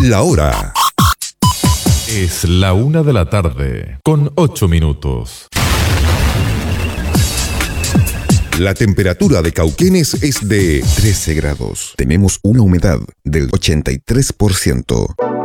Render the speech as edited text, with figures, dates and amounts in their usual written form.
La hora es la 1:00 con 8 minutos. La temperatura de Cauquenes es de 13 grados. Tenemos una humedad del 83%.